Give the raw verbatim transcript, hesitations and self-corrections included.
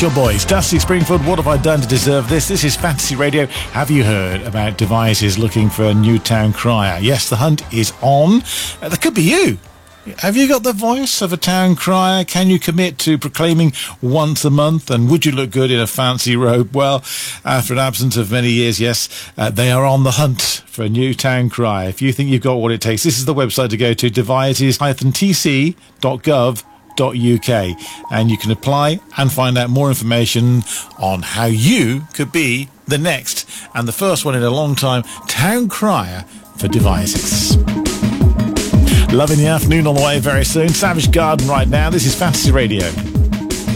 Shore Boys, Dusty Springfield, what have I done to deserve this? This is Fantasy Radio. Have you heard about Devizes looking for a new town crier? Yes, the hunt is on. Uh, that could be you. Have you got the voice of a town crier? Can you commit to proclaiming once a month? And would you look good in a fancy robe? Well, after an absence of many years, yes, uh, they are on the hunt for a new town crier. If you think you've got what it takes, this is the website to go to, devizes dash t c dot gov dot u k, and you can apply and find out more information on how you could be the next and the first one in a long time town crier for Devizes. Love in the afternoon on the way very soon. Savage Garden right now. This is Fantasy Radio.